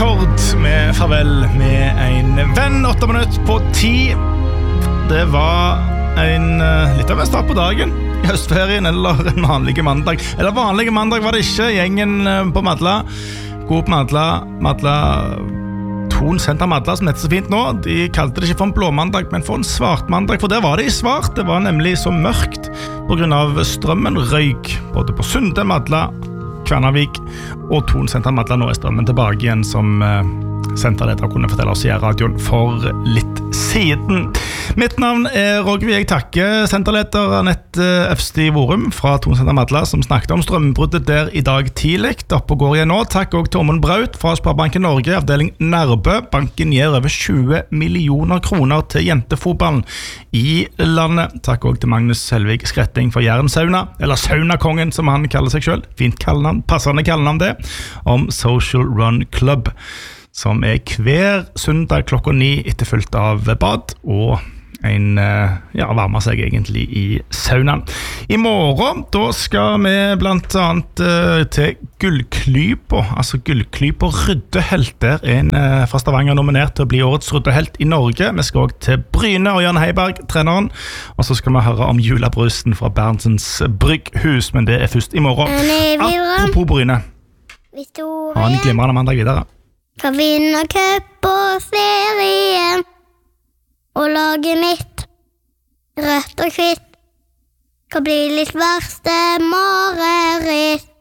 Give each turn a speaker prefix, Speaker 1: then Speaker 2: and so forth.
Speaker 1: Kord med farvel med en venn 8 minutter på 10. Det var litt av en start på dagen I høstferien eller en vanlig mandag. Eller vanlig mandag var det ikke. Gjengen på Madla, god på Madla Ton Senter Madla, som heter så fint nå. De kalte det ikke for en blåmandag, men for en svartmandag, for der var det I svart. Det var nemlig så mørkt på grunn av strømmen røyk, både på Sunde, Madla, Kværnervik og Ton Senter Madla. Nå strømmen tilbake igjen, som senterleder kunne fortelle oss I radioen for litt siden. Mitt navn Roger. Jeg takker senterleder Anette Øfsti Vorum fra Ton Senter Madla, som snakket om strømbruddet der I dag tidlig. Oppe går jeg nå. Takk også til Åmund Braut fra Sparebanken Norge, avdeling Nærbø. Banken gir over 20 millioner kroner til jentefotballen I landet. Takk også til Magnus Selvig Skretting for Jæren Sauna, eller Saunakongen som han kaller seg selv. Fint kallenavn, passende kallenavn det, om Social Run Club, som hver søndag klokka 9 etterfulgt av bad og varmer seg egentlig I saunaen. I morgen, da skal vi blant annet til Gullklypa, altså Gullklypa ryddehelt. Der en fra Stavanger nominert til å bli årets ryddehelt I Norge. Vi skal også til Bryne og Jan Heiberg, treneren, og så skal vi høre om julebrusen fra Berntsens Brygghus, men det først I morgen. Apropos Bryne, ha en glimrende mandag videre.
Speaker 2: Skal vinne cup på serien og laget mitt rødt og hvitt skal bli litt verste mareritt.